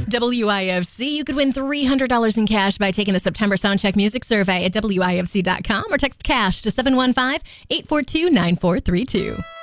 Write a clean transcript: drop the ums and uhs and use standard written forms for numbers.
WIFC. You could win $300 in cash by taking the September Soundcheck Music Survey at WIFC.com or text cash to 715-842-9432.